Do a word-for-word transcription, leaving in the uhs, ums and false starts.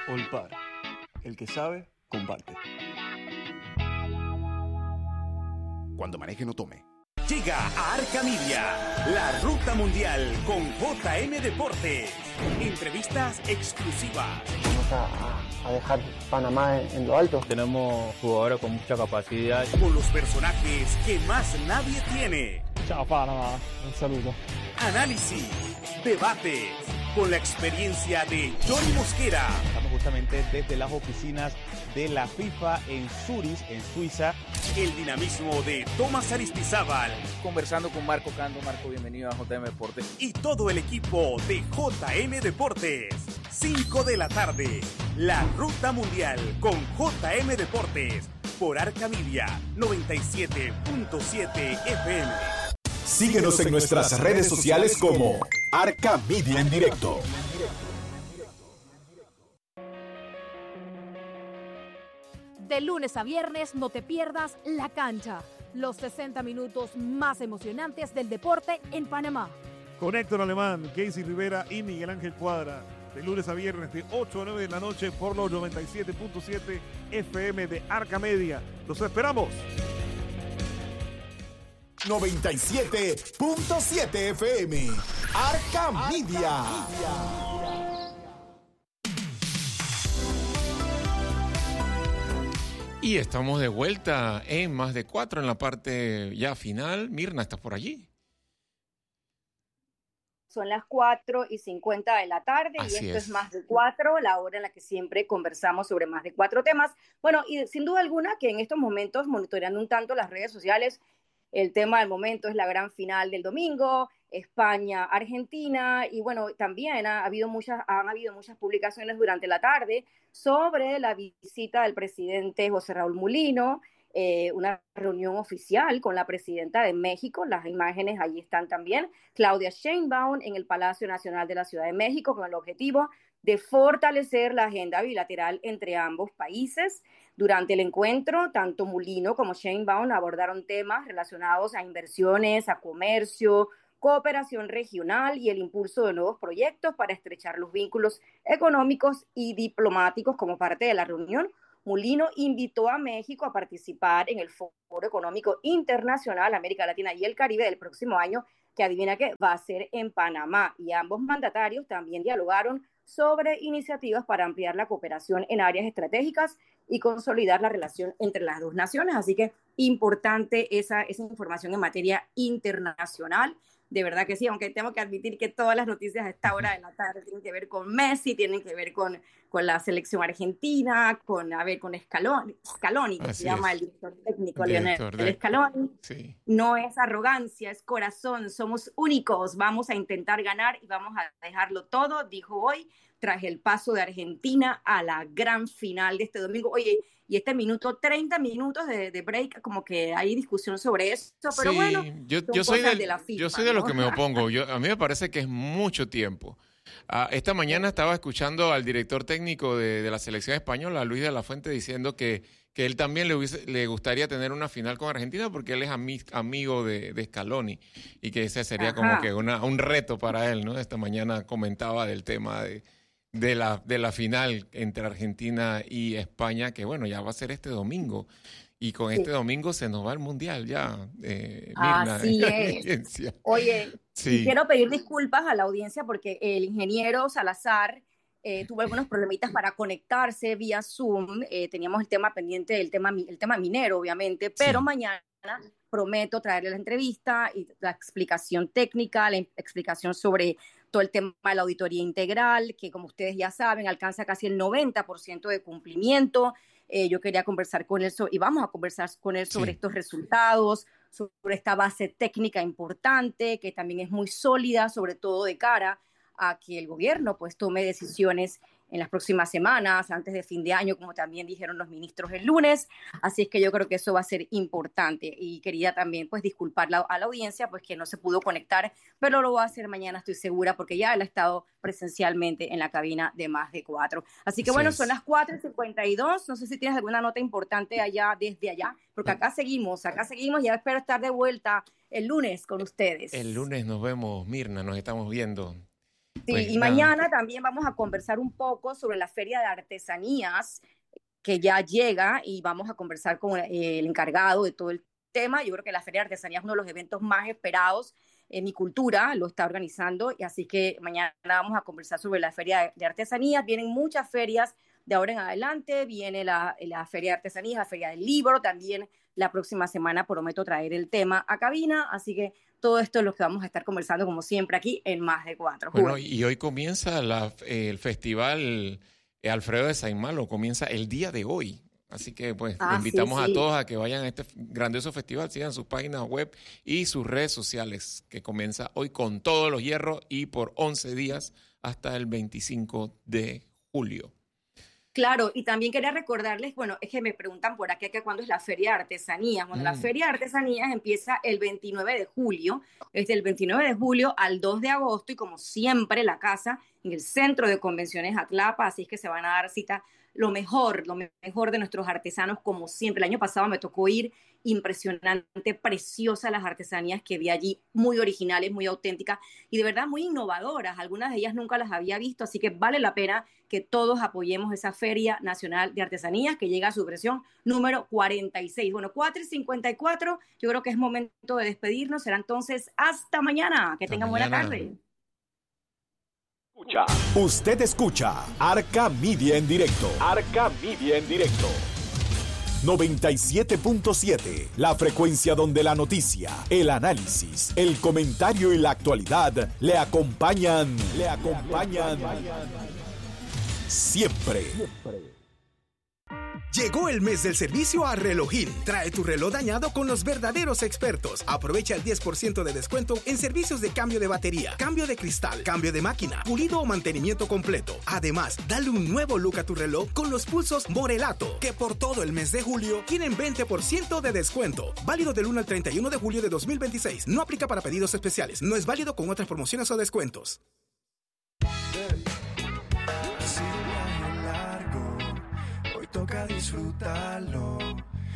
Olpar, el que sabe, comparte. Cuando maneje no tome. Llega a Arca Media, la ruta mundial con J M Deportes. Entrevistas exclusivas. Vamos a, a dejar Panamá en, en lo alto. Tenemos jugadores con mucha capacidad. Con los personajes que más nadie tiene. Chao Panamá, un saludo. Análisis, debates, con la experiencia de Johnny Mosquera. Estamos justamente desde las oficinas de la FIFA en Zurich, en Suiza. El dinamismo de Tomás Aristizábal. Conversando con Marco Cando. Marco, bienvenido a J M Deportes. Y todo el equipo de J M Deportes. cinco de la tarde. La Ruta Mundial con J M Deportes. Por Arca Media noventa y siete punto siete F M. Síguenos en nuestras redes sociales como Arca Media en directo. De lunes a viernes no te pierdas La Cancha, los sesenta minutos más emocionantes del deporte en Panamá. Con Héctor Alemán, Casey Rivera y Miguel Ángel Cuadra. De lunes a viernes de ocho a nueve de la noche por los noventa y siete punto siete F M de Arca Media. ¡Los esperamos! noventa y siete punto siete F M. Arca Media. Y estamos de vuelta en Más de Cuatro, en la parte ya final. Mirna, ¿estás por allí? Son las cuatro y cincuenta de la tarde. Así y esto es. es Más de Cuatro, la hora en la que siempre conversamos sobre más de cuatro temas. Bueno, y sin duda alguna que en estos momentos, monitoreando un tanto las redes sociales, el tema del momento es la gran final del domingo, España-Argentina, y bueno, también ha habido muchas, han habido muchas publicaciones durante la tarde sobre la visita del presidente José Raúl Mulino, eh, una reunión oficial con la presidenta de México, las imágenes ahí están también, Claudia Sheinbaum en el Palacio Nacional de la Ciudad de México con el objetivo de fortalecer la agenda bilateral entre ambos países. Durante el encuentro, tanto Mulino como Sheinbaum abordaron temas relacionados a inversiones, a comercio, cooperación regional y el impulso de nuevos proyectos para estrechar los vínculos económicos y diplomáticos. Como parte de la reunión, Mulino invitó a México a participar en el Foro Económico Internacional América Latina y el Caribe del próximo año, que adivina qué va a ser en Panamá. Y ambos mandatarios también dialogaron sobre iniciativas para ampliar la cooperación en áreas estratégicas y consolidar la relación entre las dos naciones. Así que importante esa, esa información en materia internacional. De verdad que sí, aunque tengo que admitir que todas las noticias a esta hora de la tarde tienen que ver con Messi, tienen que ver con, con la selección argentina, con, a ver, con Scaloni, Scaloni que Así se llama es. el director técnico, Director Lionel de- Scaloni. Sí. No es arrogancia, es corazón, somos únicos, vamos a intentar ganar y vamos a dejarlo todo, dijo hoy, tras el paso de Argentina a la gran final de este domingo. Oye, y este minuto, treinta minutos de, de break, como que hay discusión sobre eso, pero Sí, bueno, yo, son yo soy cosas del- de la FIFA, yo soy de los ¿no? que me opongo. Yo, a mí me parece que es mucho tiempo. Ah, esta mañana estaba escuchando al director técnico de, de la selección española, Luis de la Fuente, diciendo que, que él también le, hubiese- le gustaría tener una final con Argentina porque él es ami- amigo de, de Scaloni y que ese sería como Ajá. que una, un reto para él, ¿no? Esta mañana comentaba del tema de, de, la, de la final entre Argentina y España, que bueno, ya va a ser este domingo. Y con Sí. este domingo se nos va el Mundial ya, eh, Mirna, Así en la es. audiencia. Oye, Sí. y quiero pedir disculpas a la audiencia porque el ingeniero Salazar eh, tuvo algunos problemitas para conectarse vía Zoom. Eh, teníamos el tema pendiente del tema, mi- el tema minero, obviamente, pero Sí. mañana prometo traerle la entrevista y la explicación técnica, la in- explicación sobre todo el tema de la auditoría integral, que como ustedes ya saben, alcanza casi el noventa por ciento de cumplimiento. Eh, yo quería conversar con él so- y vamos a conversar con él sobre Sí. estos resultados, sobre esta base técnica importante, que también es muy sólida, sobre todo de cara a que el gobierno pues tome decisiones en las próximas semanas, antes de fin de año, como también dijeron los ministros el lunes. Así es que yo creo que eso va a ser importante. Y quería también pues disculpar la- a la audiencia pues que no se pudo conectar, pero lo voy a hacer mañana, estoy segura, porque ya él ha estado presencialmente en la cabina de Más de Cuatro. Así que Así bueno, es. son las cuatro y cincuenta y dos. No sé si tienes alguna nota importante allá, desde allá, porque acá seguimos, acá seguimos. Ya espero estar de vuelta el lunes con ustedes. El lunes nos vemos, Mirna, nos estamos viendo. Sí, Pues y nada. mañana también vamos a conversar un poco sobre la Feria de Artesanías que ya llega y vamos a conversar con eh, el encargado de todo el tema. Yo creo que la Feria de Artesanías es uno de los eventos más esperados en mi cultura, lo está organizando, y así que mañana vamos a conversar sobre la Feria de Artesanías. Vienen muchas ferias de ahora en adelante, viene la, la Feria de Artesanías, la Feria del Libro, también la próxima semana prometo traer el tema a cabina, así que todo esto es lo que vamos a estar conversando como siempre aquí en Más de Cuatro. Bueno, Juven. y hoy comienza la, eh, el festival Alfredo de Saimalo, comienza el día de hoy. Así que pues Ah, invitamos sí, sí. a todos a que vayan a este grandioso festival, sigan sus páginas web y sus redes sociales, que comienza hoy con todos los hierros y por once días hasta el veinticinco de julio. Claro, y también quería recordarles, bueno, es que me preguntan por aquí que cuándo es la Feria de Artesanías. Bueno, Mm. la Feria de Artesanías empieza el veintinueve de julio, desde el veintinueve de julio al dos de agosto, y como siempre la casa en el Centro de Convenciones Atlapa, así es que se van a dar cita lo mejor, lo mejor de nuestros artesanos, como siempre. El año pasado me tocó ir, impresionante, preciosa las artesanías que vi allí, muy originales, muy auténticas y de verdad muy innovadoras. Algunas de ellas nunca las había visto, así que vale la pena que todos apoyemos esa Feria Nacional de Artesanías que llega a su versión número cuarenta y seis. Bueno, cuatro y cincuenta y cuatro, yo creo que es momento de despedirnos. Será entonces hasta mañana. Que Hasta tengan buena mañana. tarde. Usted escucha Arca Media en directo. Arca Media en directo. noventa y siete punto siete, la frecuencia donde la noticia, el análisis, el comentario y la actualidad le acompañan, le acompañan siempre. Llegó el mes del servicio a Relojín. Trae tu reloj dañado con los verdaderos expertos. Aprovecha el diez por ciento de descuento en servicios de cambio de batería, cambio de cristal, cambio de máquina, pulido o mantenimiento completo. Además, dale un nuevo look a tu reloj con los pulsos Morelato, que por todo el mes de julio tienen veinte por ciento de descuento. Válido del uno al treinta y uno de julio de dos mil veintiséis. No aplica para pedidos especiales. No es válido con otras promociones o descuentos. Toca disfrutarlo.